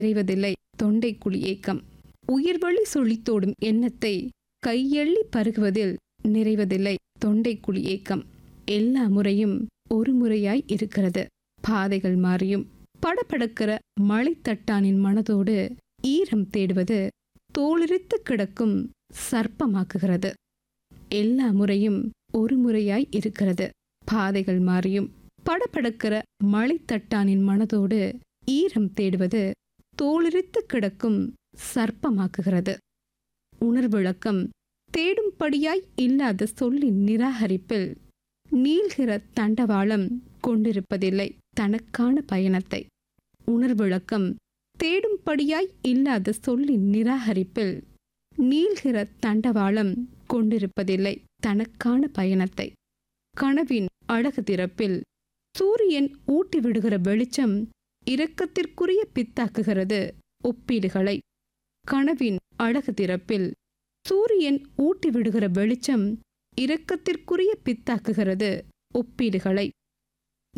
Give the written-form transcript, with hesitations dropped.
நிறைவதில்லை தொண்டைக்குழி ஏக்கம். உயிர்வழி சொலித்தோடும் எண்ணத்தை கையள்ளி பருகுவதில் நிறைவதில்லை தொண்டைக்குழி ஏக்கம். எல்லா முறையும் ஒரு முறையாய் இருக்கிறது, பாதைகள் மாறியும். படபடக்கிற மழைத்தட்டானின் மனதோடு ஈரம் தேடுவது தோளிரித்து கிடக்கும் சர்ப்பமாக்குகிறது. எல்லா முறையும் ஒரு முறையாய் இருக்கிறது, பாதைகள் மாறியும். படபடக்கிற மழைத்தட்டானின் மனதோடு ஈரம் தேடுவது தோளிரித்து கிடக்கும் சர்ப்பமாக்குகிறது. உணர்விளக்கம் தேடும்படியாய் இல்லாத சொல்லின் நிராகரிப்பில் நீள்கிற தண்டவாளம் கொண்டிருப்பதில்லை தனக்கான பயணத்தை. உணர்விளக்கம் தேடும்படியாய் இல்லாத சொல்லின் நிராகரிப்பில் நீள்கிற தண்டவாளம் கொண்டிருப்பதில்லை தனக்கான பயணத்தை. கனவின் அழகு திறப்பில் சூரியன் ஊட்டி விடுகிற வெளிச்சம் இரக்கத்திற்குரிய பித்தாக்குகிறது ஒப்பீடுகளை. கனவின் அழகு திறப்பில் சூரியன் ஊட்டி விடுகிற வெளிச்சம் இரக்கத்திற்குரிய பித்தாக்குகிறது ஒப்பீடுகளை.